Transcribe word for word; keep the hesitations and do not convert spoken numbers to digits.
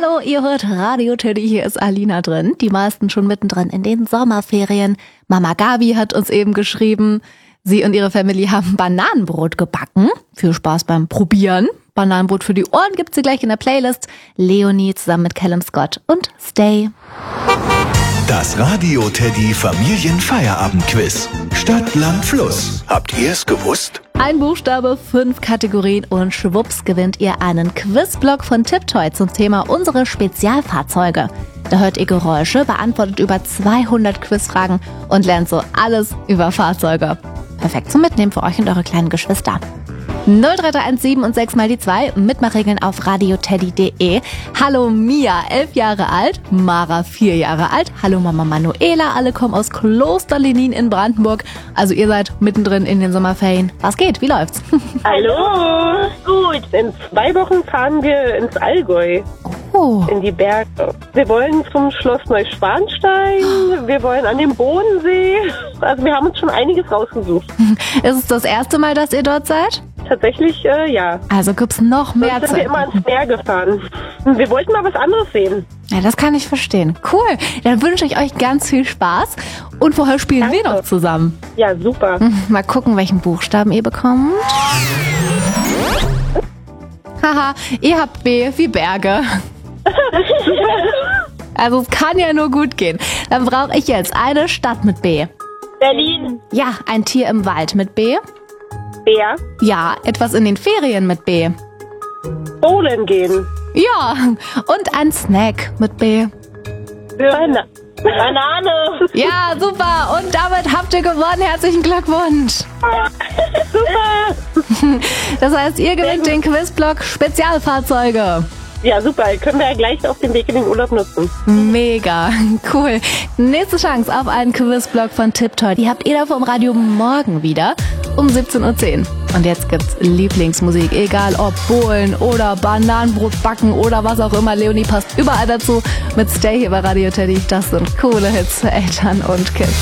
Hallo, ihr hört Radio Teddy, hier ist Alina drin. Die meisten schon mittendrin in den Sommerferien. Mama Gabi hat uns eben geschrieben, sie und ihre Family haben Bananenbrot gebacken. Viel Spaß beim Probieren. Bananenbrot für die Ohren gibt's hier gleich in der Playlist. Leonie zusammen mit Callum Scott und Stay. Das Radio Teddy Familienfeierabendquiz. Stadt, Land, Fluss. Habt ihr es gewusst? Ein Buchstabe, fünf Kategorien und schwupps gewinnt ihr einen Quizblock von Tiptoy zum Thema unsere Spezialfahrzeuge. Da hört ihr Geräusche, beantwortet über zweihundert Quizfragen und lernt so alles über Fahrzeuge. Perfekt zum Mitnehmen für euch und eure kleinen Geschwister. null drei drei eins sieben und sechs mal die zwei, Mitmachregeln auf radioteddy punkt de. Hallo Mia, elf Jahre alt, Mara, vier Jahre alt. Hallo Mama Manuela, alle kommen aus Kloster Lenin in Brandenburg. Also ihr seid mittendrin in den Sommerferien. Was geht? Wie läuft's? Hallo. Gut. In zwei Wochen fahren wir ins Allgäu. Oh. In die Berge. Wir wollen zum Schloss Neuschwanstein. Wir wollen an den Bodensee. Also wir haben uns schon einiges rausgesucht. Ist es das erste Mal, dass ihr dort seid? Tatsächlich, äh, ja. Also gibt's noch mehr Sonst zu sind wir immer ans Meer gefahren. Wir wollten mal was anderes sehen. Ja, das kann ich verstehen. Cool. Dann wünsche ich euch ganz viel Spaß. Und vorher spielen Danke. wir noch zusammen. Ja, super. Mal gucken, welchen Buchstaben ihr bekommt. Haha, ihr habt B wie Berge. Also es kann ja nur gut gehen. Dann brauche ich jetzt eine Stadt mit B. Berlin. Ja, ein Tier im Wald mit B. Bär. Ja, etwas in den Ferien mit B. Bowlen gehen. Ja, und ein Snack mit B. Bana- Banane. Ja, super. Und damit habt ihr gewonnen. Herzlichen Glückwunsch. Super. Das heißt, ihr gewinnt den Quizblock Spezialfahrzeuge. Ja, super. Können wir ja gleich auf dem Weg in den Urlaub nutzen. Mega, cool. Nächste Chance auf einen Quizblock von Tiptoy. Die habt ihr da vom Radio morgen wieder um siebzehn Uhr zehn. Und jetzt gibt's Lieblingsmusik, egal ob Bohlen oder Bananenbrot backen oder was auch immer. Leonie passt überall dazu mit Stay hier bei Radio Teddy. Das sind coole Hits für Eltern und Kids.